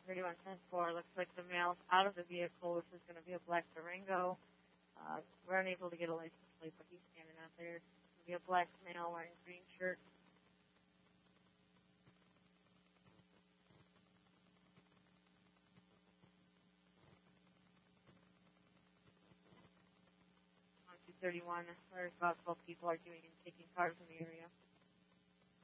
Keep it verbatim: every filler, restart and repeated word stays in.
thirty-one ten four. Looks like the male's out of the vehicle, which is going to be a black Durango. Uh, we're unable to get a license plate, but he's standing out there. It's going to be a black male wearing a green shirt. On two thirty-one, there's about twelve people arguing and taking cars in the area.